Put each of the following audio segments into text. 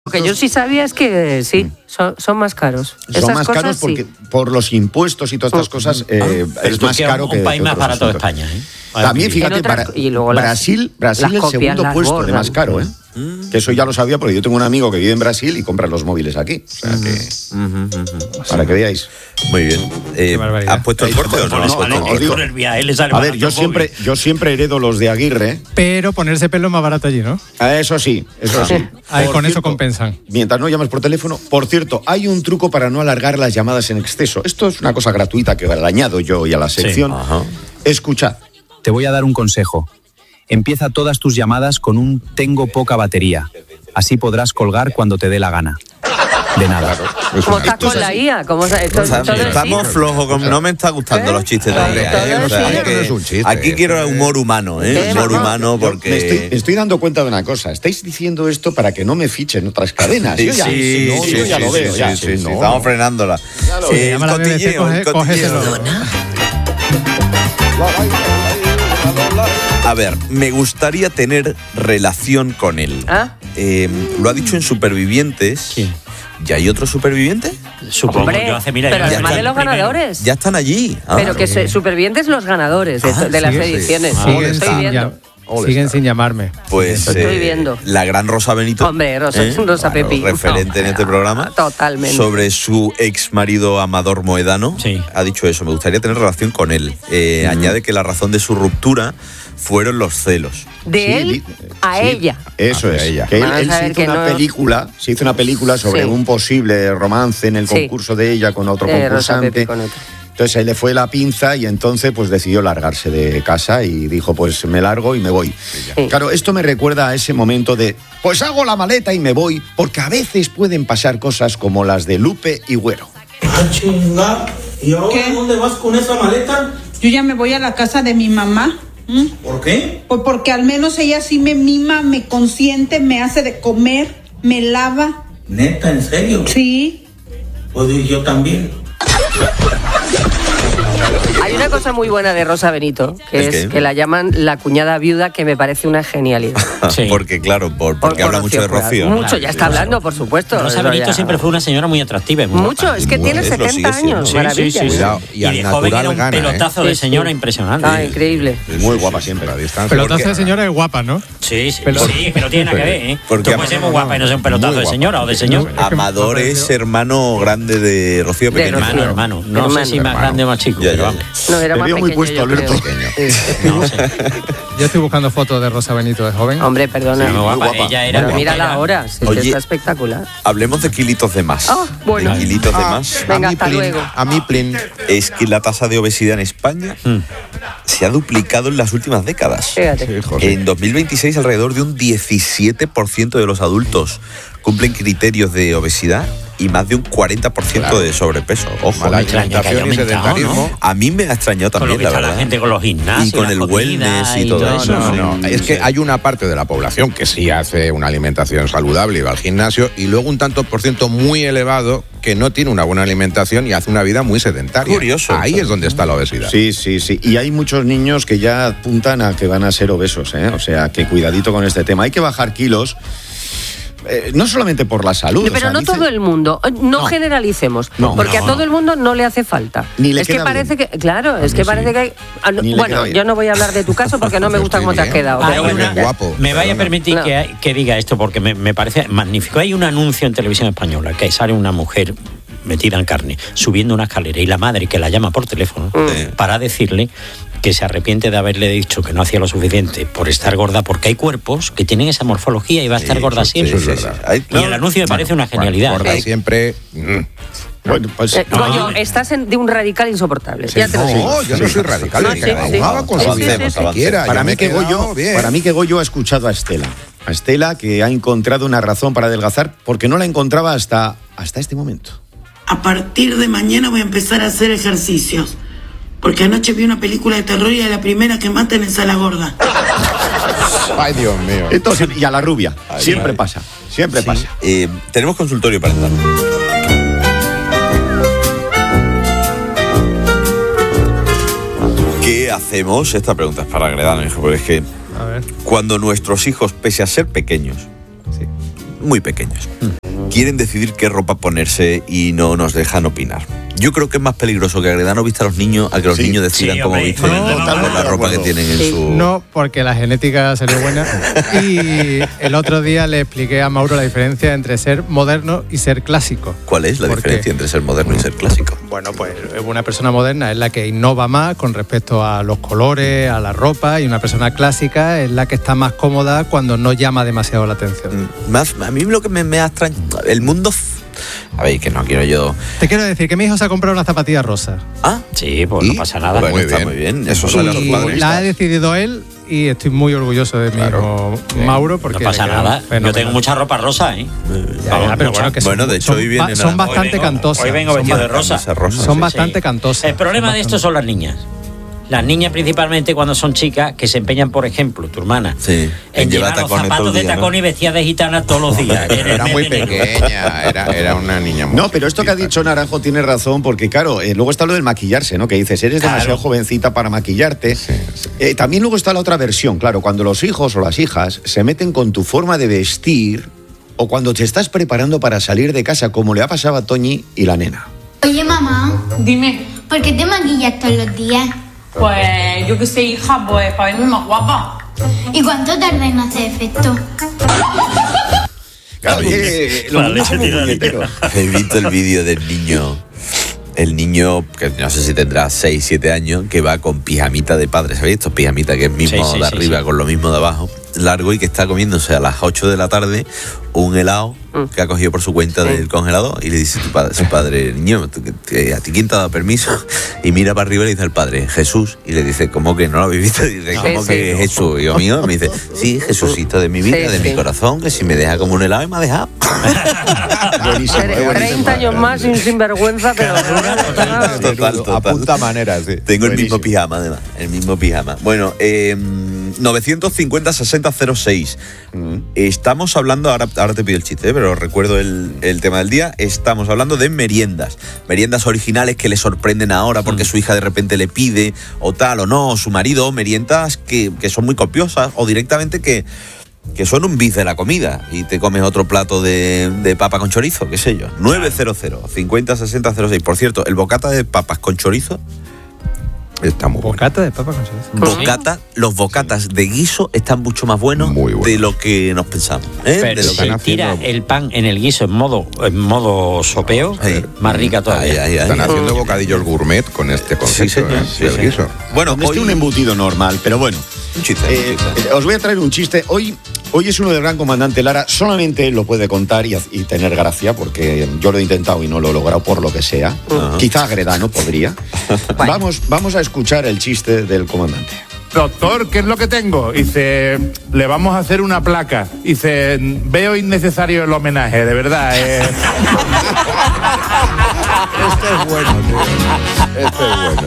Lo que yo sí sabía es que sí, son más caros. Son más caros porque por los impuestos y todas estas cosas es más caro que un país más barato de asuntos. España. También, fíjate, Brasil es el segundo puesto de más caro, ¿eh? Que eso ya lo sabía porque yo tengo un amigo que vive en Brasil y compra los móviles aquí. O sea que para que veáis. Muy bien. ¿Has puesto el corte o no? A ver, yo siempre heredo los de Aguirre. Pero ponerse pelo es más barato allí, ¿no? Eso sí. Con eso compensan. Mientras no llamas por teléfono. Por cierto, hay un truco para no alargar las llamadas en exceso. Esto es una cosa gratuita que le añado yo y a la sección. Escuchad. Te voy a dar un consejo. Empieza todas tus llamadas con un tengo poca batería. Así podrás colgar cuando te dé la gana. De nada. Como estás con la IA. Estamos flojos. No me está gustando los chistes de Andrea. Aquí quiero humor humano, humor humano porque... Me estoy dando cuenta de una cosa. Estáis diciendo esto para que no me fichen otras cadenas. Yo ya lo veo. Estamos frenándola. El cotilleo. A ver, me gustaría tener relación con él. Lo ha dicho en Supervivientes. ¿Quién? ¿Ya hay otro superviviente? Supongo. Yo hace mil años. Pero además de los ganadores. Ya están allí. Pero que supervivientes los ganadores de las ediciones. Estoy viendo. Siguen sin llamarme. Pues estoy viendo. La gran Rosa Benito. Hombre, Rosa Pepi. Referente en este programa. Totalmente. Sobre su ex marido Amador Moedano. Sí. Ha dicho eso, me gustaría tener relación con él. Añade que la razón de su ruptura fueron los celos. De él a ella. Eso es. Ella. Que él se hizo una película sobre un posible romance en el concurso de ella con otro concursante. Entonces ahí le fue la pinza y entonces pues decidió largarse de casa y dijo pues me largo y me voy. Sí. Claro, esto me recuerda a ese momento de pues hago la maleta y me voy, porque a veces pueden pasar cosas como las de Lupe y Güero. Chinga, ¿y ahora dónde vas con esa maleta? Yo ya me voy a la casa de mi mamá. ¿Por qué? Pues porque al menos ella sí me mima, me consiente, me hace de comer, me lava. ¿Neta, en serio? Sí. Pues yo también. Hay una cosa muy buena de Rosa Benito, que es que la llaman la cuñada viuda, que me parece una genialidad. Sí. Porque habla mucho de Rocío. Mucho, ya está hablando, por supuesto. Rosa Benito siempre fue una señora muy atractiva. Mucho, es que tiene 70 años, maravilla. Y de joven era un pelotazo de señora impresionante. Increíble. Muy guapa siempre. Pelotazo de señora es guapa, ¿no? Sí, que no tiene nada que ver, Porque puede ser muy guapa y no ser un pelotazo de señora o de señor. Amador es hermano grande de Rocío Pequeño. Hermano. No sé si más grande o más chico, pero vamos. No, era más pequeño, muy puesto, Alberto. No sé. Yo estoy buscando fotos de Rosa Benito de joven. Hombre, perdona. Sí, muy guapa. Ella era. Pero mírala ahora, está espectacular. Hablemos de kilitos de más. Bueno. De kilitos de más. Venga, hasta luego. A mí, es que la tasa de obesidad en España se ha duplicado en las últimas décadas. Fíjate. En 2026, alrededor de un 17% de los adultos cumplen criterios de obesidad y más de un 40% de sobrepeso. Ojo, mala alimentación y sedentarismo. ¿no? A mí me ha extrañado también, con lo que está la gente con los gimnasios y con el wellness y todo eso. No. Es que hay una parte de la población que sí hace una alimentación saludable y va al gimnasio, y luego un tanto por ciento muy elevado que no tiene una buena alimentación y hace una vida muy sedentaria. Curioso. Ahí es donde está la obesidad. Sí. Y hay muchos niños que ya apuntan a que van a ser obesos, O sea, que cuidadito con este tema. Hay que bajar kilos. No solamente por la salud. Pero no todo el mundo. No generalicemos. Porque a todo el mundo no le hace falta. Ni le es que parece bien. Claro, es que parece que hay. Bueno, yo no voy a hablar de tu caso porque no me gusta cómo te has quedado. Guapo. Me vaya a permitir que diga esto porque me parece magnífico. Hay un anuncio en televisión española que sale una mujer metida en carne, subiendo una escalera, y la madre que la llama por teléfono para decirle que se arrepiente de haberle dicho que no hacía lo suficiente por estar gorda, porque hay cuerpos que tienen esa morfología y va a estar gorda siempre. Eso es verdad. Y el anuncio me parece una genialidad. Gorda siempre. Bueno, pues Coño, estás de un radical insoportable. Ya te lo digo. No, yo no soy radical. Para mí que Goyo ha escuchado a Estela. A Estela, que ha encontrado una razón para adelgazar porque no la encontraba hasta este momento. A partir de mañana voy a empezar a hacer ejercicios. Porque anoche vi una película de terror y a la primera que maten es a la gorda. Ay, Dios mío. Entonces, y a la rubia. Siempre pasa. Tenemos consultorio para entrar. ¿Qué hacemos? Esta pregunta es para Gredano, hijo, porque es que cuando nuestros hijos, pese a ser pequeños, muy pequeños. Quieren decidir qué ropa ponerse y no nos dejan opinar. Yo creo que es más peligroso que agredan o vista a los niños a que los niños decidan cómo visten la ropa que tienen en su... No, porque la genética sería buena. Y el otro día le expliqué a Mauro la diferencia entre ser moderno y ser clásico. ¿Cuál es la diferencia entre ser moderno y ser clásico? Bueno, pues una persona moderna es la que innova más con respecto a los colores, a la ropa, y una persona clásica es la que está más cómoda cuando no llama demasiado la atención. A mí lo que me ha extrañado... El mundo... A ver, que no quiero yo... Te quiero decir que mi hijo se ha comprado una zapatilla rosa. Ah, sí, pues no pasa nada. Bueno, está muy bien. Eso sale a los padres. La ha decidido él y estoy muy orgulloso de mi hijo Mauro. Porque no pasa nada. Yo tengo mucha ropa rosa, ¿eh? Pero bueno, que de hecho hoy viene son bastante cantosas. Hoy vengo vestido de rosa. Son bastante cantosas. El problema de esto son las niñas. Las niñas principalmente cuando son chicas que se empeñan, por ejemplo, tu hermana, en llevar los zapatos de tacón y vestidas de gitana todos los días. Era muy pequeña, era una niña muy... No, pero esto que ha dicho Naranjo tiene razón, porque claro, luego está lo del maquillarse, ¿no? Que dices, eres demasiado jovencita para maquillarte. También luego está la otra versión, claro, cuando los hijos o las hijas se meten con tu forma de vestir o cuando te estás preparando para salir de casa, como le ha pasado a Toñi y la nena. Oye, mamá. Dime. ¿Por qué te maquillas todos los días? Pues yo qué sé, hija, pues para verme más guapa. ¿Y cuánto tarda en hacer efecto? He visto el vídeo del niño. El niño, que no sé si tendrá 6, 7 años, que va con pijamita de padre. ¿Sabéis? Estos pijamitas que es mismo de arriba con lo mismo de abajo, largo, y que está comiéndose a las 8 de la tarde un helado que ha cogido por su cuenta del congelador, y le dice su padre, niño, ¿a ti quién te ha dado permiso? Y mira para arriba y le dice al padre, Jesús, y le dice, ¿cómo que no lo habéis visto? Y dice, ¿cómo que Jesús? Hijo mío, me dice, sí, Jesucito de mi vida, de mi corazón, que si me deja como un helado y me ha dejado. 30 años más y un sinvergüenza, pero total. Apunta manera, sí. Tengo el mismo pijama, además, el mismo pijama. Bueno, 950-60-06. Estamos hablando, ahora te pido el chiste, pero recuerdo el tema del día. Estamos hablando de meriendas originales que le sorprenden ahora porque su hija de repente le pide, o tal, o no, o su marido, meriendas que son muy copiosas, o directamente que son un bis de la comida y te comes otro plato de papa con chorizo, qué sé yo. 900-50-60-06. Por cierto, el bocata de papas con chorizo está muy bueno. ¿Bocata de papa con chorizo? Los bocatas de guiso están mucho más buenos de lo que nos pensamos. Pero si tira el pan en el guiso en modo sopeo, más rica todavía. Están haciendo bocadillos gourmet con este concepto del guiso. Bueno, hoy un embutido normal, pero bueno. Un chiste. Os voy a traer un chiste. Hoy es uno del gran comandante Lara. Solamente él lo puede contar y tener gracia, porque yo lo he intentado y no lo he logrado por lo que sea. Quizá Agredano podría. Vamos a escuchar el chiste del comandante. Doctor, ¿qué es lo que tengo? Dice, le vamos a hacer una placa. Dice, veo innecesario el homenaje, de verdad. Este es bueno, tío. Este es bueno.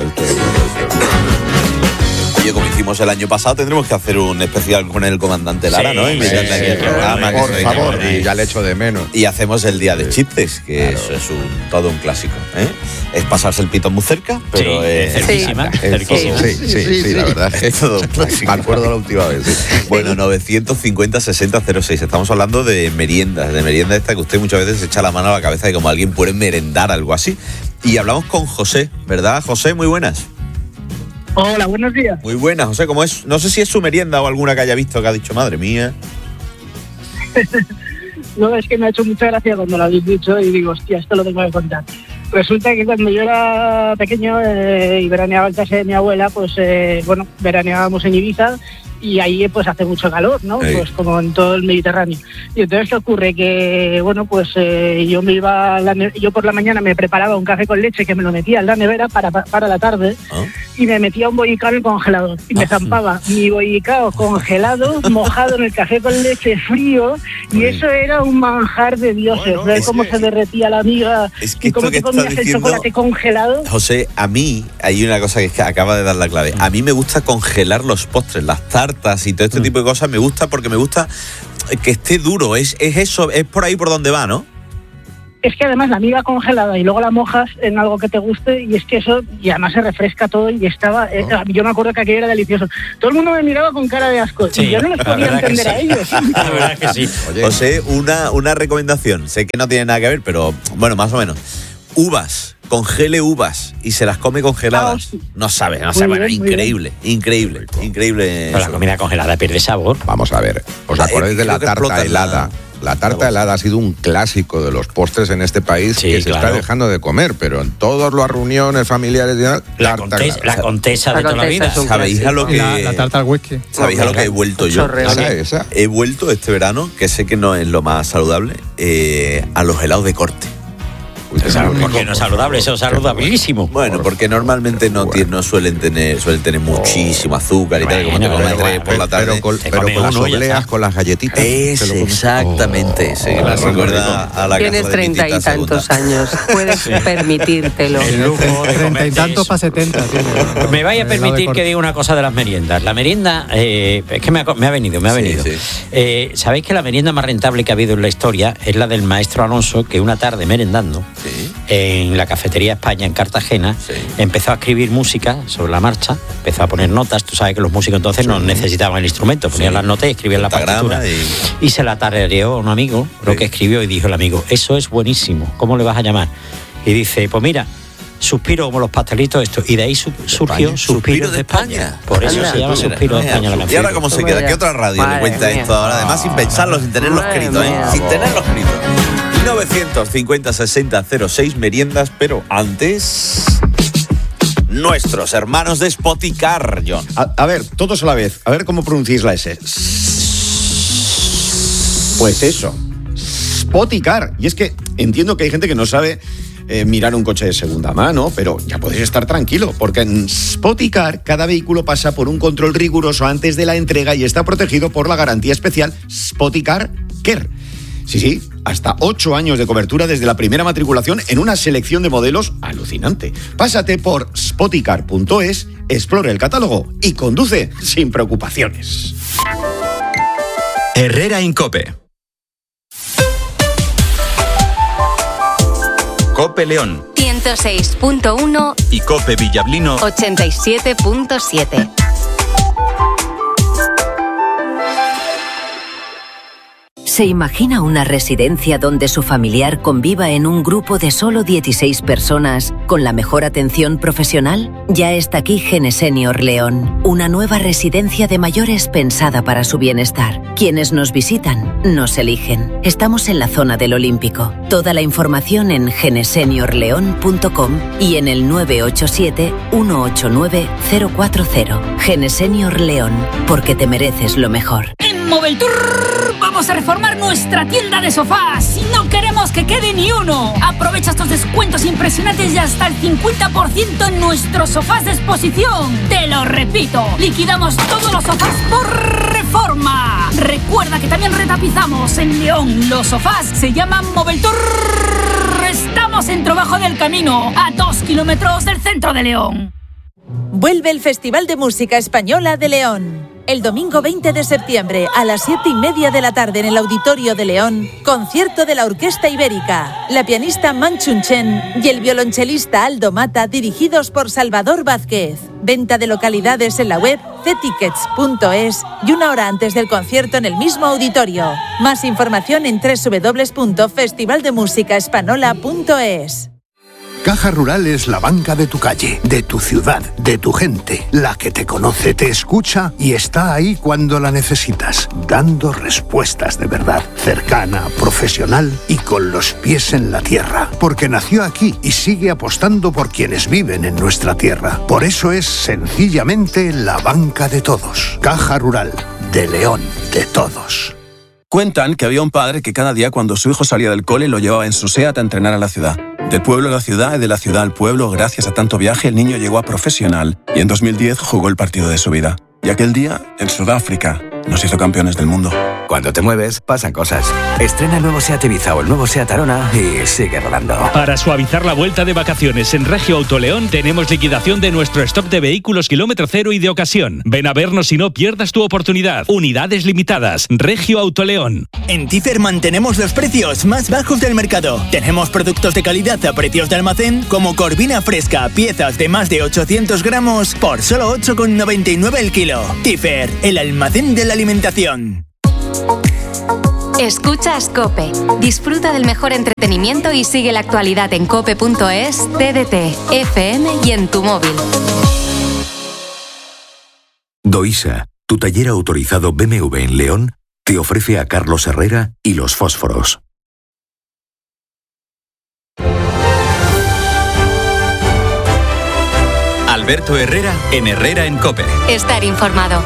Oye, como hicimos el año pasado, tendremos que hacer un especial con el comandante Lara, ¿no? Invitando aquí al programa. Por favor, ya le echo de menos. Y hacemos el día de chistes, que eso es todo un clásico. Es pasarse el pito muy cerca, pero cerquísima. Sí, la verdad. Es todo un clásico. Me acuerdo la última vez. Bueno, 950-60-06. Estamos hablando de meriendas esta que usted muchas veces echa la mano a la cabeza de cómo alguien puede merendar algo así. Y hablamos con José, ¿verdad? José, muy buenas. Hola, buenos días. Muy buenas, José, ¿cómo es? No sé si es su merienda o alguna que haya visto que ha dicho, madre mía. No, es que me ha hecho mucha gracia cuando lo habéis dicho y digo, hostia, esto lo tengo que contar. Resulta que cuando yo era pequeño y veraneaba en casa de mi abuela, pues veraneábamos en Ibiza y ahí pues hace mucho calor, ¿no? Sí. Pues como en todo el Mediterráneo. Y entonces ¿qué ocurre? Que yo me iba yo por la mañana me preparaba un café con leche que me lo metía en la nevera para la tarde y me metía un bollicao en el congelador y me zampaba mi bollicao congelado, mojado en el café con leche frío, y eso era un manjar de dioses. Ver cómo se derretía la miga y cómo te comías el chocolate congelado. José, a mí hay una cosa que acaba de dar la clave. A mí me gusta congelar los postres, las tartas y todo este tipo de cosas. Me gusta porque me gusta que esté duro. Es eso, es por ahí por donde va, ¿no? es que además la miga congelada y luego la mojas en algo que te guste y es que eso, y además se refresca todo y estaba, yo me acuerdo que aquello era delicioso. Todo el mundo me miraba con cara de asco y yo no les podía entender a ellos. La verdad que sí. Oye, José, una recomendación, sé que no tiene nada que ver, pero bueno, más o menos. Uvas, congele uvas y se las come congeladas. No sabe, bueno, increíble. Pero la comida congelada pierde sabor. Vamos a ver, ¿os acordáis de la tarta helada? La tarta helada ha sido un clásico de los postres en este país que se está dejando de comer, pero en todas las reuniones familiares la contesa de toda la vida. ¿Sabéis a lo que la tarta al whisky? ¿Sabéis a lo que he vuelto yo? Esa. He vuelto este verano, que sé que no es lo más saludable, a los helados de corte. Porque no es saludable, eso es saludabilísimo. Bueno, porque normalmente no suelen tener muchísimo azúcar y tal, como te comes 3 por la tarde. Pero con las obleas, con las galletitas. Exactamente ese. Me recuerda a la Tienes 30 y tantos años, puedes permitírtelo. El lujo de 30 y tantos para 70. Me vaya a permitir que diga una cosa de las meriendas. La merienda, es que me ha venido. Sí. ¿Sabéis que la merienda más rentable que ha habido en la historia es la del maestro Alonso, que una tarde merendando en la cafetería España en Cartagena empezó a escribir música sobre la marcha, empezó a poner notas. Tú sabes que los músicos entonces no necesitaban el instrumento, ponían las notas y escribían la partitura y se la tarareó a un amigo lo que escribió y dijo el amigo: eso es buenísimo, ¿cómo le vas a llamar? Y dice: pues mira, Suspiro como los pastelitos esto, y de ahí surgió Suspiros de España. Por eso se llama Suspiro de España la canción. ¿Y ahora cómo se queda? ¿Qué otra radio le cuenta esto ahora? Además sin pensarlo, sin tenerlo escrito, sin tenerlo escrito. 950-60-06 meriendas, pero antes... Nuestros hermanos de Spoticar, John. A ver, todos a la vez. A ver cómo pronunciáis la S. Pues eso. Spoticar. Y es que entiendo que hay gente que no sabe mirar un coche de segunda mano, pero ya podéis estar tranquilo, porque en Spoticar cada vehículo pasa por un control riguroso antes de la entrega y está protegido por la garantía especial Spoticar Care. Sí, hasta 8 años de cobertura desde la primera matriculación en una selección de modelos alucinante. Pásate por spoticar.es, explora el catálogo y conduce sin preocupaciones. Herrera Incope. Cope León 106.1 y Cope Villablino 87.7. ¿Se imagina una residencia donde su familiar conviva en un grupo de solo 16 personas con la mejor atención profesional? Ya está aquí Genesenior León, una nueva residencia de mayores pensada para su bienestar. Quienes nos visitan, nos eligen. Estamos en la zona del Olímpico. Toda la información en geneseniorleon.com y en el 987-189-040. Genesenior León, porque te mereces lo mejor. En Moveltour vamos a reformar nuestra tienda de sofás y no queremos que quede ni uno. Aprovecha estos descuentos impresionantes y hasta el 50% en nuestros sofás de exposición. Te lo repito, liquidamos todos los sofás por reforma. Recuerda que también retapizamos en León. Los sofás se llaman Moveltour. Estamos en Trabajo del Camino, a 2 kilómetros del centro de León. Vuelve el Festival de Música Española de León. El domingo 20 de septiembre a las 7:30 de la tarde en el Auditorio de León, concierto de la Orquesta Ibérica, la pianista Manchun Chen y el violonchelista Aldo Mata, dirigidos por Salvador Vázquez. Venta de localidades en la web ctickets.es y una hora antes del concierto en el mismo auditorio. Más información en www.festivaldemusicaespanola.es. Caja Rural es la banca de tu calle, de tu ciudad, de tu gente, la que te conoce, te escucha y está ahí cuando la necesitas, dando respuestas de verdad, cercana, profesional y con los pies en la tierra, porque nació aquí y sigue apostando por quienes viven en nuestra tierra. Por eso es sencillamente la banca de todos. Caja Rural, de León, de todos. Cuentan que había un padre que cada día cuando su hijo salía del cole lo llevaba en su SEAT a entrenar a la ciudad. Del pueblo a la ciudad y de la ciudad al pueblo, gracias a tanto viaje, el niño llegó a profesional y en 2010 jugó el partido de su vida. Y aquel día, en Sudáfrica, nos hizo campeones del mundo. Cuando te mueves, pasan cosas. Estrena el nuevo SEAT Ibiza o el nuevo SEAT Arona y sigue rodando. Para suavizar la vuelta de vacaciones en Regio Autoleón, tenemos liquidación de nuestro stock de vehículos kilómetro cero y de ocasión. Ven a vernos y no pierdas tu oportunidad. Unidades limitadas. Regio Autoleón. En Tifer mantenemos los precios más bajos del mercado. Tenemos productos de calidad a precios de almacén, como corvina fresca, piezas de más de 800 gramos por solo 8,99 el kilo. Tifer, el almacén de la alimentación. Escuchas COPE. Disfruta del mejor entretenimiento y sigue la actualidad en cope.es, TDT, FM y en tu móvil. Doisa, tu taller autorizado BMW en León, te ofrece a Carlos Herrera y los fósforos. Alberto Herrera en Herrera en COPE. Estar informado.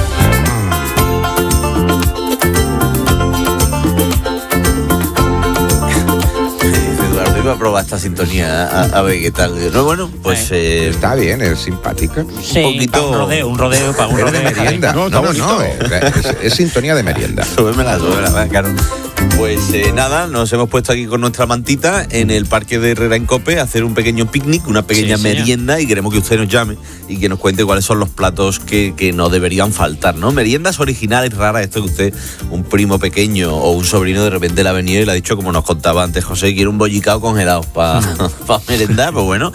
Iba a probar esta sintonía a ver qué tal. No, bueno, pues está bien, es simpática. Sí, un poquito un rodeo para un rodeo de merienda. No, es sintonía de merienda. Súbemela, claro. Pues nada, nos hemos puesto aquí con nuestra mantita en el parque de Herrera en COPE a hacer un pequeño picnic, una pequeña merienda, y queremos que usted nos llame y que nos cuente cuáles son los platos que no deberían faltar, ¿no? Meriendas originales, raras, esto que usted, un primo pequeño o un sobrino de repente le ha venido y le ha dicho, como nos contaba antes José, quiere un bollicao congelado para merendar. Pues bueno,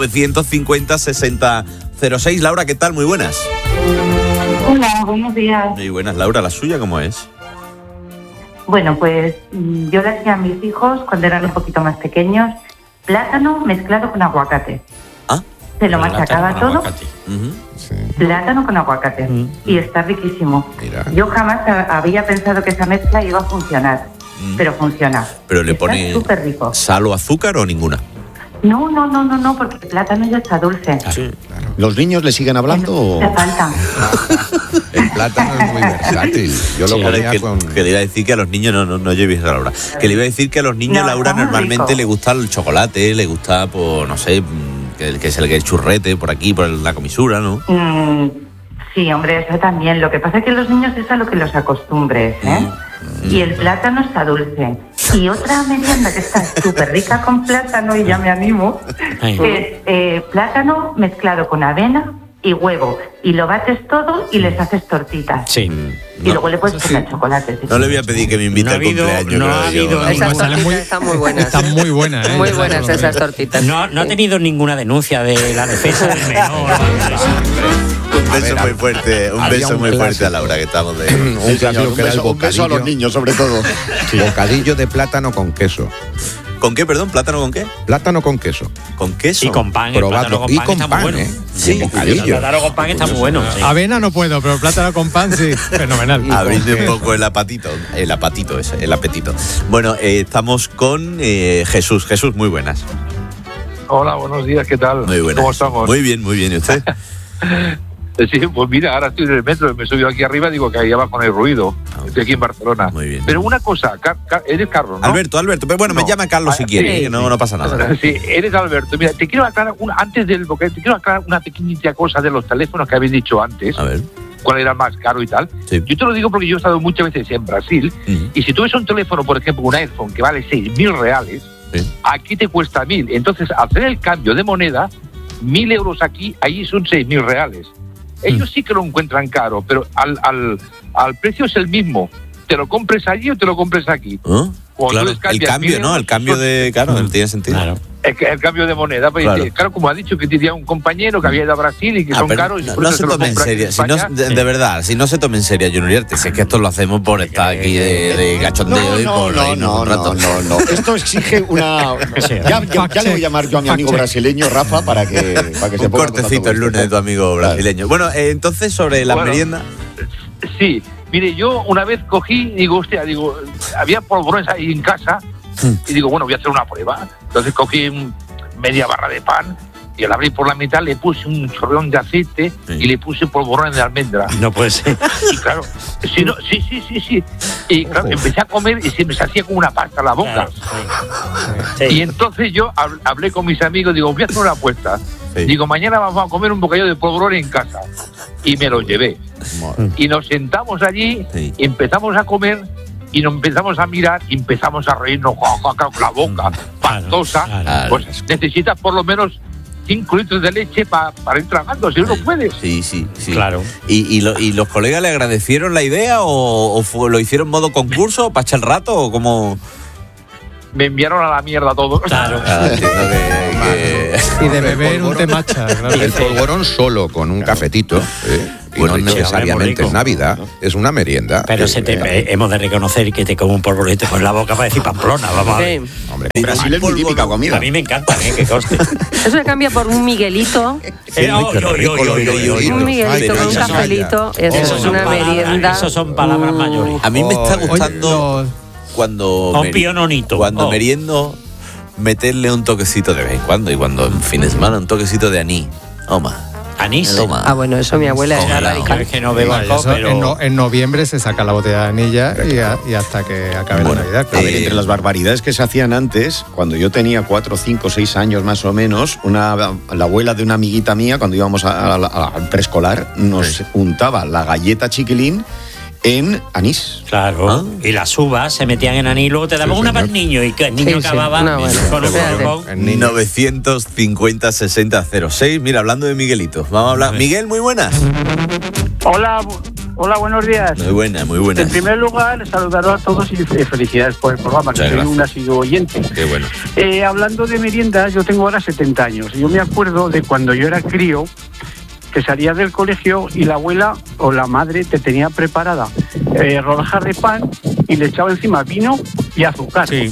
950-60-06. Laura, ¿qué tal? Muy buenas. Hola, buenos días. Muy buenas, Laura. ¿La suya cómo es? Bueno, pues yo le hacía a mis hijos, cuando eran un poquito más pequeños, plátano mezclado con aguacate. Se lo machacaba todo. Plátano con aguacate. Y está riquísimo. Mira. Yo jamás había pensado que esa mezcla iba a funcionar, pero funciona. ¿Pero le pone súper rico. Sal o azúcar o ninguna? No, porque el plátano ya está dulce. Sí, claro. ¿Los niños le siguen hablando? Te falta. El plátano es muy versátil. Yo lo ponía que le iba a decir que a los niños, no lleves a Laura, que le iba a decir que a los niños, Laura, normalmente le gusta el chocolate, le gusta, pues, no sé, que es el churrete por aquí, por la comisura, ¿no? Sí, hombre, eso también. Lo que pasa es que los niños es a lo que los acostumbres, ¿eh? Y el plátano está dulce. Y otra merienda que está súper rica con plátano, y ya me animo, es plátano mezclado con avena y huevo. Y lo bates todo y les haces tortitas. Sí. Y luego le puedes poner chocolate. No le voy a pedir que me invite al cumpleaños. No ha habido. Esas tortitas están muy buenas. Están muy buenas, ¿eh? Muy buenas esas tortitas. No ha tenido ninguna denuncia de la defensa del menor. Un beso muy fuerte, a Laura, que estamos de... un clásico que era el bocadillo. Un beso a los niños, sobre todo. Sí. Bocadillo de plátano con queso. ¿Con qué, perdón? ¿Plátano con qué? Plátano con queso. ¿Con queso? Y con pan. Probadlo. El plátano con pan está muy bueno. Sí, el plátano con pan está muy bueno. Sí. Avena no puedo, pero plátano con pan sí, fenomenal. Abriendo un poco el apetito ese, el apetito. Bueno, estamos con Jesús. Jesús, muy buenas. Hola, buenos días, ¿qué tal? Muy buenas. ¿Cómo estamos? Muy bien, ¿y usted? Sí, pues mira, ahora estoy en el metro, me subió aquí arriba, digo que ahí abajo no hay ruido. Estoy aquí en Barcelona. Muy bien. Pero una cosa, eres Carlos, ¿no? Alberto, pero bueno, me llama Carlos si quiere, que no pasa nada. Sí, eres Alberto. Mira, te quiero aclarar, antes del bocadillo, te quiero aclarar una pequeñita cosa de los teléfonos que habéis dicho antes. A ver. ¿Cuál era más caro y tal? Sí. Yo te lo digo porque yo he estado muchas veces en Brasil, y si tú ves un teléfono, por ejemplo, un iPhone que vale 6.000 reales, aquí te cuesta 1.000. Entonces, hacer el cambio de moneda, 1.000 euros aquí, ahí son 6.000 reales. Ellos sí que lo encuentran caro, pero al precio es el mismo. ¿Te lo compres allí o te lo compres aquí? Claro, el cambio, ¿no? El cambio de... Claro, tiene sentido. Claro. El cambio de moneda. Pues, claro, como ha dicho que tenía un compañero que había ido a Brasil y que son caros. Y no se tome en serio. De verdad, si no se tome en serio, Junior Uriarte, si es que esto lo hacemos por estar aquí de cachondeo y por reírnos un rato. No. Esto exige una... Ya le voy a llamar yo a mi amigo brasileño, Rafa, para que se ponga... Un cortecito el lunes de tu amigo brasileño. Bueno, entonces, sobre la merienda... Sí. Mire, yo una vez cogí, había polvorones ahí en casa, y digo, bueno, voy a hacer una prueba. Entonces cogí media barra de pan, y al abrir por la mitad le puse un chorreón de aceite y le puse polvorones de almendra. No puede ser. Y claro, sí. Y claro, empecé a comer y se me hacía como una pasta en la boca. Sí. Y entonces yo hablé con mis amigos, digo, voy a hacer una apuesta. Sí. Digo, mañana vamos a comer un bocadillo de polvorones en casa. Y me lo llevé. Y nos sentamos allí, y empezamos a comer, y nos empezamos a mirar, y empezamos a reírnos con la boca pastosa. Pues necesitas por lo menos 5 litros de leche para ir tragando, si uno puede. Sí. Claro. ¿Y los colegas le agradecieron la idea o lo hicieron modo concurso para echar el rato o cómo? Me enviaron a la mierda todo. Claro. Y de beber un temacha. Claro. El polvorón solo con un cafetito, y no necesariamente en Navidad, es una merienda. Pero hemos de reconocer que te como un polvorete con la boca para decir Pamplona, vamos a ver. Hombre, Brasil es muy típica comida. A mí me encanta, que conste. Eso se cambia por un Miguelito. Un Miguelito con un cafelito. Eso es una merienda. Eso son palabras mayores. A mí me está gustando cuando meriendo meterle un toquecito de vez en cuando, y cuando en fin de semana un toquecito de anís. ¿Anís? Bueno, eso mi abuela era radical. Es que no bebo alcohol, pero... En noviembre se saca la botella de anilla y hasta que acabe la Navidad. A ver, entre las barbaridades que se hacían antes, cuando yo tenía 4, 5, 6 años más o menos, la abuela de una amiguita mía, cuando íbamos al preescolar, nos untaba la galleta chiquilín en anís. Claro. Y las uvas se metían en anís y luego te daban una para el niño, y que el niño acababa con un borbón. 950-60-06. Mira, hablando de Miguelitos, vamos a hablar. Miguel, muy buenas. Hola, buenos días. Muy buenas. En primer lugar, saludaros a todos y felicidades por el programa, que soy un asiduo oyente. Qué bueno. Hablando de meriendas, yo tengo ahora 70 años. Yo me acuerdo de cuando yo era crío, que salías del colegio y la abuela o la madre te tenía preparada rodajas de pan y le echaba encima vino y azúcar. Sí.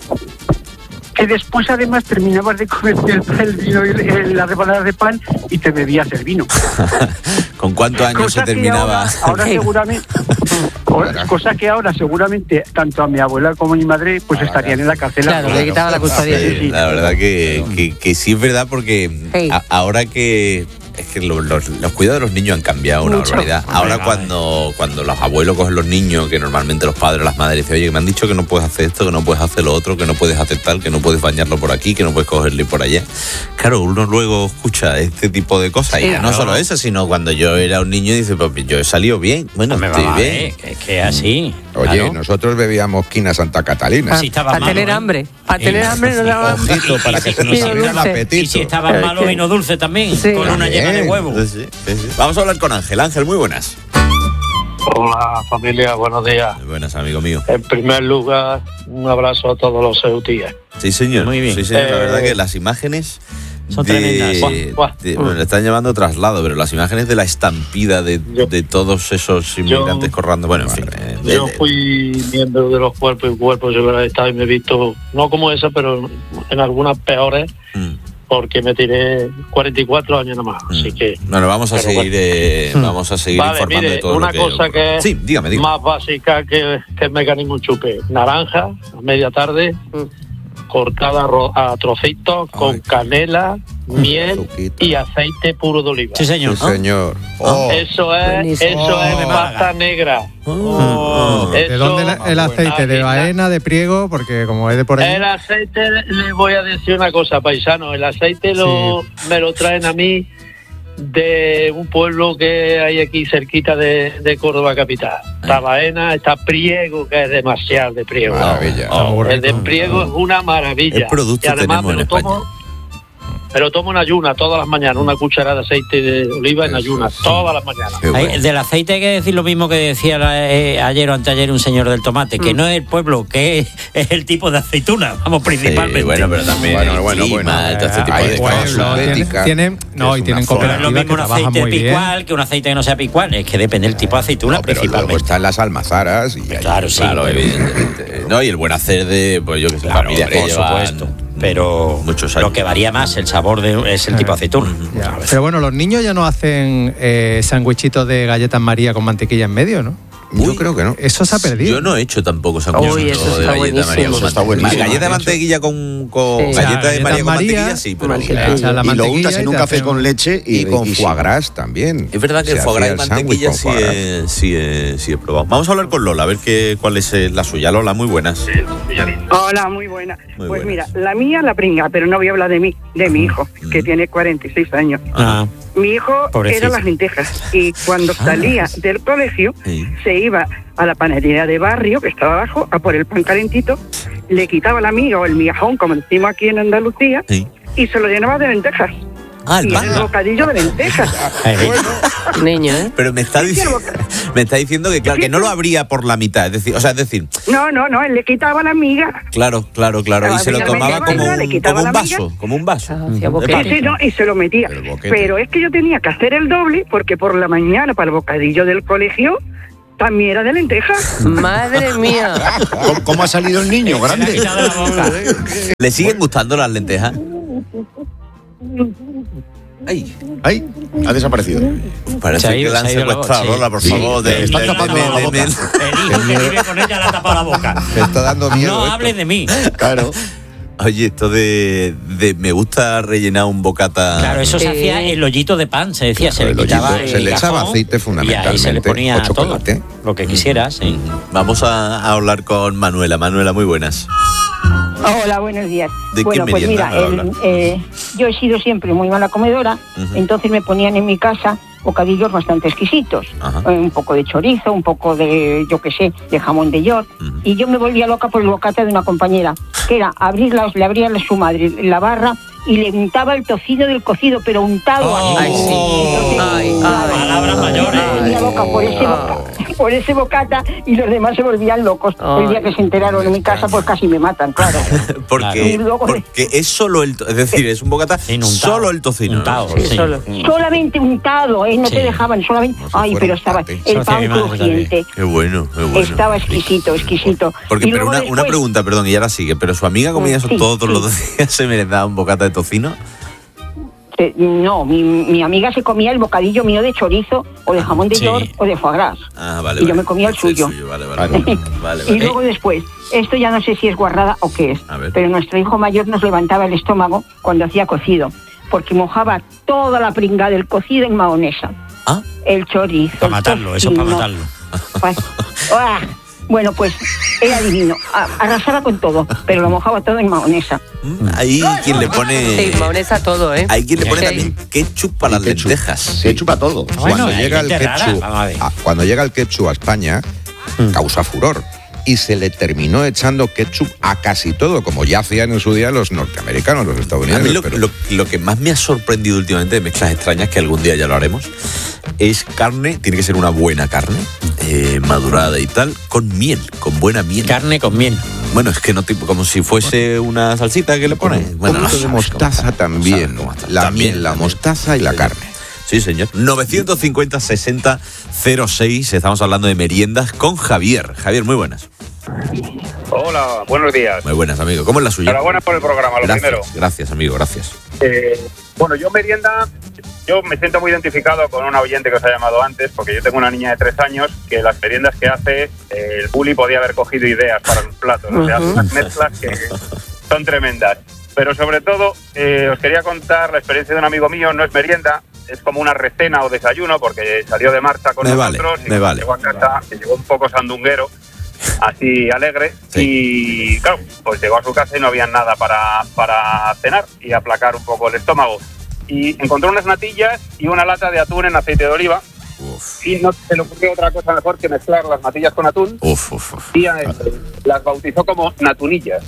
Que después además terminabas de comer el vino y las rebanadas de pan y te bebías el vino. ¿Con cuántos años se terminaba? Ahora seguramente... Cosa que ahora seguramente tanto a mi abuela como a mi madre pues estarían en la cárcel. Claro, le quitaba la custodia. Sí. La verdad que sí es verdad, porque ahora que... Es que los cuidados de los niños han cambiado una barbaridad. Ahora cuando los abuelos cogen los niños, que normalmente los padres o las madres dicen, oye, que me han dicho que no puedes hacer esto, que no puedes hacer lo otro, que no puedes hacer tal, que no puedes bañarlo por aquí, que no puedes cogerle por allá. Claro, uno luego escucha este tipo de cosas. Y no solo eso, sino cuando yo era un niño, dice, pues yo he salido bien. Bueno, estoy bien. Es que así. Oye, nosotros bebíamos quina Santa Catalina. Para tener hambre. Para tener hambre nos daban para que se nos saliera el apetito. Y si estaba malo, vino dulce también, con una yema de huevo. Sí. Vamos a hablar con Ángel. Ángel, muy buenas. Hola familia, buenos días. Buenas, amigo mío. En primer lugar, un abrazo a todos los ceutíes. Sí, señor. Muy bien. Sí, señor. La verdad que las imágenes son tremendas. Le están llamando traslado, pero las imágenes de la estampida de todos esos inmigrantes corrando. Bueno, en fin. Yo fui miembro de los cuerpos y cuerpos de verdad y me he visto, no como esa, pero en algunas peores. Porque me tiré 44 años nomás, así que... Bueno, vamos a seguir informando de todo una lo que... cosa que sí, dígame. Más básica que el mecanismo chupe. Naranja, a media tarde, cortada a trocitos, con canela, miel y aceite puro de oliva. Sí, señor. Sí, señor. Eso es pasta negra. ¿De dónde el aceite? ¿De Baena, de Priego? Porque como es de por ahí... El aceite, les voy a decir una cosa, paisano. El aceite me lo traen a mí de un pueblo que hay aquí cerquita de Córdoba capital. Está Baena, está Priego, que es demasiado de Priego. Maravilla. El de Priego es una maravilla. El producto y además tenemos en España. Pero tomo en ayunas todas las mañanas, una cucharada de aceite de oliva en ayunas, todas las mañanas. Bueno. Del aceite hay que decir lo mismo que decía ayer o anteayer un señor del tomate, que no es el pueblo, que es el tipo de aceituna, vamos, principalmente. Sí, bueno, pero también tienen cooperativas lo mismo un aceite picual que un aceite que no sea picual, es que depende del tipo de aceituna principalmente. Luego están las almazaras y claro, evidentemente. No, y el buen hacer de, pues yo que sé, familias que llevan, por supuesto. Pero lo que varía más el sabor es el tipo de aceituna. Pero bueno, los niños ya no hacen sándwichitos de galletas María con mantequilla en medio, ¿no? Yo creo que no. Eso se ha perdido. Yo no he hecho tampoco sancocho de galleta María con mantequilla. Galleta de mantequilla con galleta de María con mantequilla, sí, pero y lo untas en un café con leche y con foie gras también. Es verdad que el foie gras y mantequilla sí he probado. Vamos a hablar con Lola, a ver cuál es la suya. Lola, muy buenas. Hola, muy buena. Pues mira, la mía la pringa, pero no voy a hablar de mí, de mi hijo, que tiene 46 años. Mi hijo era las lentejas y cuando salía del colegio se iba a la panadería de barrio, que estaba abajo, a por el pan calentito, le quitaba la miga o el migajón, como decimos aquí en Andalucía, y se lo llenaba de lentejas. El pan. El bocadillo de lentejas. Niño, Pero me está diciendo que claro, que no lo abría por la mitad, es decir. No, él le quitaba la miga. Claro. Y se lo tomaba como un vaso. Y se lo metía. Pero es que yo tenía que hacer el doble, porque por la mañana, para el bocadillo del colegio, también era de lentejas. Madre mía. ¿Cómo ha salido el niño grande? ¿Le siguen gustando las lentejas? Ay, ha desaparecido. Parece que la han secuestrado, Lola, por favor. Está tapando la boca. El hijo que vive con ella le ha tapado la boca. Me está dando miedo. No hables de mí. Claro. Oye, esto de me gusta rellenar un bocata. Claro, eso se hacía el hoyito de pan, se decía, se le echaba aceite fundamentalmente. Y ahí se le ponía todo, lo que quisieras. Vamos a hablar con Manuela. Manuela, muy buenas. Hola, buenos días. Bueno, pues mira, yo he sido siempre muy mala comedora, entonces me ponían en mi casa bocadillos bastante exquisitos. Un poco de chorizo, un poco de, yo qué sé, de jamón de york. Y yo me volvía loca por el bocata de una compañera, que era le abría a su madre la barra y le untaba el tocino del cocido, pero untado así. Palabras mayores. Me volvía loca por ese bocata y los demás se volvían locos. El día que se enteraron en mi casa, pues casi me matan, claro. Porque es solo es decir, es un bocata solo el tocino. Untado, solamente untado, no te dejaban, solamente. Pero estaba el pan crujiente. Qué bueno. Estaba exquisito. Porque, pero una pregunta, perdón, y ahora sigue, pero su amiga comía eso todos los días, se merendaba un bocata de tocino. No, mi amiga se comía el bocadillo mío de chorizo o de jamón de york o de foie gras. Vale. Y yo me comía el suyo. Vale. Y luego después, esto ya no sé si es guarrada o qué es, pero nuestro hijo mayor nos levantaba el estómago cuando hacía cocido, porque mojaba toda la pringa del cocido en mahonesa. El chorizo. Para matarlo, eso es para matarlo. Bueno, pues era divino. Arrasaba con todo, pero lo mojaba todo en mahonesa. Hay quien le pone... Sí, mahonesa todo, ¿eh? Hay quien le pone también ketchup para las lentejas. Ketchup a todo. Cuando llega el ketchup a España, causa furor. Y se le terminó echando ketchup a casi todo, como ya hacían en su día los norteamericanos, los estadounidenses. A mí lo que más me ha sorprendido últimamente de mezclas extrañas, que algún día ya lo haremos, es carne, tiene que ser una buena carne, madurada y tal, con miel, con buena miel. Carne con miel. Bueno, es que no tipo como si fuese una salsita que le pones. Un poquito de mostaza también. La miel, la mostaza y la carne. Sí, señor. 950-60-06. Estamos hablando de meriendas con Javier. Javier, muy buenas. Hola, buenos días. Muy buenas, amigo. ¿Cómo es la suya? Enhorabuena por el programa, lo primero. Gracias, amigo, gracias. Yo me siento muy identificado con una oyente que os ha llamado antes, porque yo tengo una niña de 3 años que las meriendas que hace, el bully podía haber cogido ideas para los platos. O sea, hace unas mezclas que son tremendas. Pero sobre todo, os quería contar la experiencia de un amigo mío. No es merienda, es como una recena o desayuno, porque salió de marcha con nosotros y llegó a casa, que llegó un poco sandunguero, así alegre, y claro, pues llegó a su casa y no había nada para cenar y aplacar un poco el estómago. Y encontró unas natillas y una lata de atún en aceite de oliva. Y no se le ocurrió otra cosa mejor que mezclar las natillas con atún. Y las bautizó como natunillas.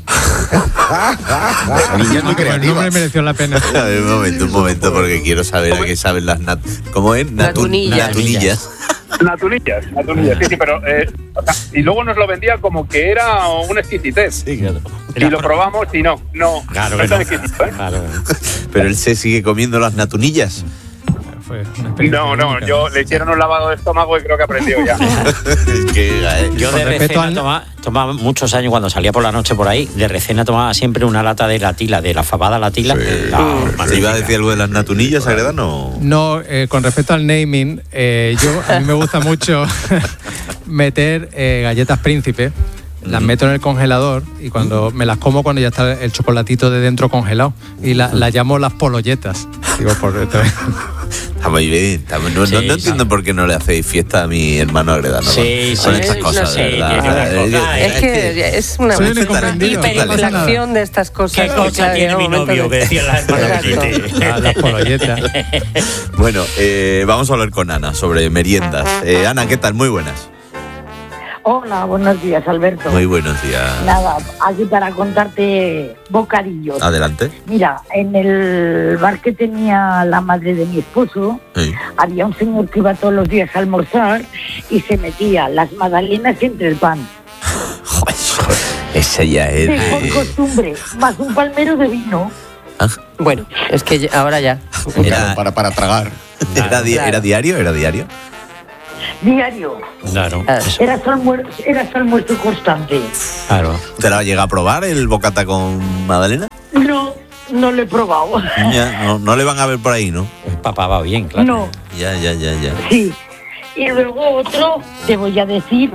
El nombre mereció la pena. Un momento, porque quiero saber a qué saben las ¿cómo es? Natunillas. Natunillas, sí, pero y luego nos lo vendía como que era un exquisitez. Sí, claro. Y lo probamos y no. Claro que no. Exquisito, Claro. Pero él se sigue comiendo las natunillas. No, yo le hicieron un lavado de estómago y creo que aprendió ya. Yo de recena tomaba muchos años, cuando salía por la noche por ahí, de recena tomaba siempre una lata de la tila, de la fabada la tila. ¿Se iba a decir algo de las natunillas, Agredano? No, con respecto al naming, a mí me gusta mucho meter galletas Príncipe. Las meto en el congelador y cuando me las como cuando ya está el chocolatito de dentro congelado. Y las llamo las pololletas. Digo, Está muy bien. No entiendo por qué no le hacéis fiesta a mi hermano Agredano. Sí, con estas cosas, de verdad. Es que es una hiperinflación de estas cosas. ¿Qué cosa tiene mi novio? Que decía la hermana. Las pololletas. Bueno, vamos a hablar con Ana sobre meriendas. Ana, ¿qué tal? Muy buenas. Hola, buenos días, Alberto. Muy buenos días. Nada, aquí para contarte bocadillos. Adelante. Mira, en el bar que tenía la madre de mi esposo, había un señor que iba todos los días a almorzar y se metía las magdalenas entre el pan. Joder, ese ya es... Por costumbre, más un palmero de vino. Bueno, es que ahora ya. Era para tragar. ¿Era diario? ¿Era diario? Diario. Claro. Era su almuerzo constante. Claro. ¿Te la llega a probar el bocata con magdalena? No lo he probado. Ya, no le van a ver por ahí, ¿no? El papá va bien, claro. No. Ya. Sí. Y luego otro, te voy a decir,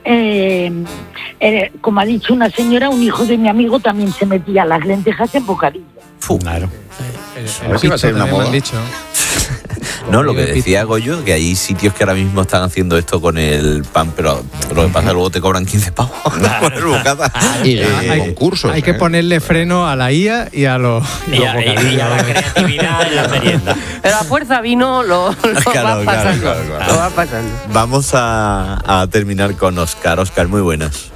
como ha dicho una señora, un hijo de mi amigo también se metía las lentejas en bocadillo. Claro. A ver si va a ser una moda. No, lo que decía Goyo, que hay sitios que ahora mismo están haciendo esto con el pan, pero lo que pasa es que luego te cobran 15 pavos por el bocata. Hay concursos. Hay que ponerle freno a la IA y a los bocadillos. Y a la creatividad en la merienda. Pero a fuerza vino lo va pasando. Lo va pasando. Vamos a terminar con Óscar. Óscar, muy buenas.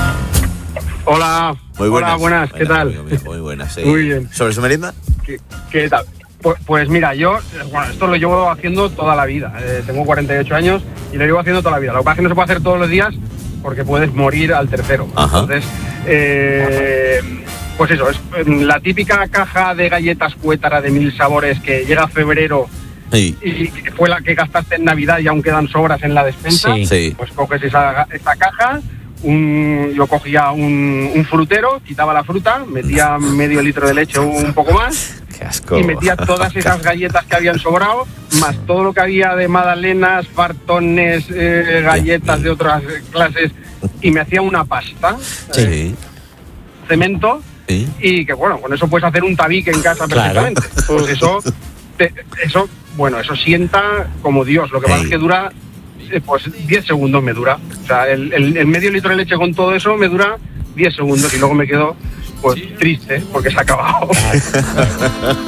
Hola. Muy buenas. Hola, buenas. ¿Qué tal? Muy buenas, sí. Muy bien. ¿Sobre su merienda? ¿Qué tal? Pues mira, yo, esto lo llevo haciendo toda la vida. Tengo 48 años y lo llevo haciendo toda la vida. Lo que pasa es que no se puede hacer todos los días porque puedes morir al tercero. Ajá. Entonces, pues eso, es la típica caja de galletas Cuétara de 1000 sabores que llega a febrero y fue la que gastaste en Navidad y aún quedan sobras en la despensa. Sí. Pues coges esa caja. Yo cogía un frutero, quitaba la fruta, metía medio litro de leche o un poco más. Qué asco. Y metía todas esas galletas que habían sobrado, más todo lo que había de magdalenas, fartones, galletas de otras clases, y me hacía una pasta, cemento, y que bueno, con eso puedes hacer un tabique en casa perfectamente. Pues eso sienta como Dios. Lo que pasa es que dura, pues 10 segundos me dura. O sea, el medio litro de leche con todo eso me dura 10 segundos y luego me quedo pues triste porque se ha acabado.